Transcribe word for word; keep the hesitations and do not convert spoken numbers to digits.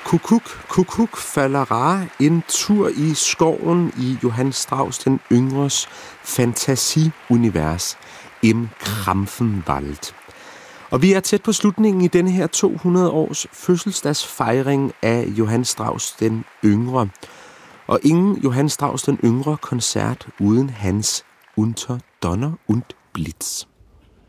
Kukuk, kukuk, fallara, en tur i skoven i Johann Strauss den Yngres fantasiunivers, Im Krampfenwald. Og vi er tæt på slutningen i denne her to hundrede års fødselsdagsfejring af Johann Strauss den Yngre. Og ingen Johann Strauss den Yngre koncert uden hans Unter Donner und Blitz.